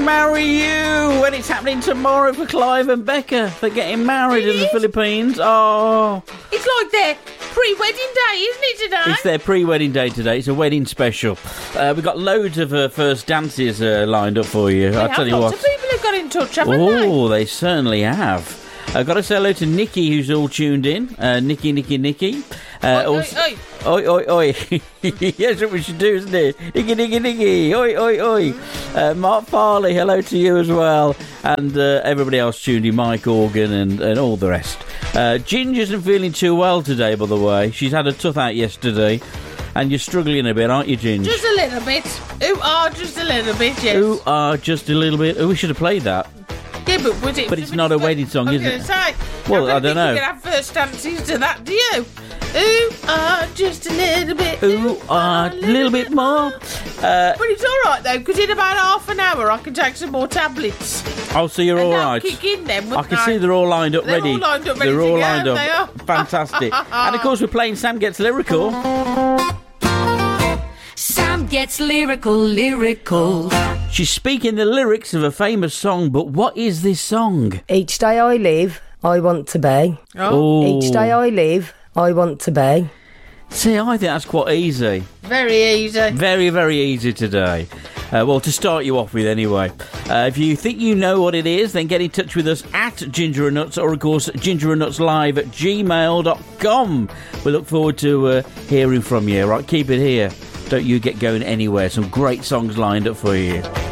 marry you. And it's happening tomorrow for Clive and Becca. They're getting married in the Philippines. Oh. It's like their pre-wedding day, isn't it, today? It's their pre-wedding day today. It's a wedding special. We've got loads of first dances lined up for you. I'll tell you what. Lots of people have got in touch, haven't they? Oh, they certainly have. I've got to say hello to Nikki, who's all tuned in. Nikki. Oi. Yes, what we should do, isn't it? Nikki. Oi. Mark Farley, hello to you as well. And everybody else tuned in, Mike Organ and all the rest. Ginger isn't feeling too well today, by the way. She's had a tough out yesterday. And you're struggling a bit, aren't you, Ginger? Just a little bit. Just a little bit, yes. Just a little bit. Oh, we should have played that. Yeah, but was it? But it's not a wedding song, is it? Say, well, I don't know. You can have first dances to that, do you? Just a little bit. A little bit more. But it's all right though, because in about half an hour I can take some more tablets. Oh, so you're all right. Kick in then, I can see they're all lined up, ready. They're all lined up, ready. They're all to go. lined up. They are. Fantastic. And of course, we're playing Sam Gets Lyrical. Sam gets lyrical. She's speaking the lyrics of a famous song, but what is this song? Each day I live, I want to be. Oh. Each day I live, I want to be. See, I think that's quite easy. Very easy. Very, very easy today. Well, to start you off with anyway. If you think you know what it is, then get in touch with us at Ginger and Nuts, or of course gingerandnutslive@gmail.com. We look forward to hearing from you. Right, keep it here. Don't you get going anywhere. Some great songs lined up for you.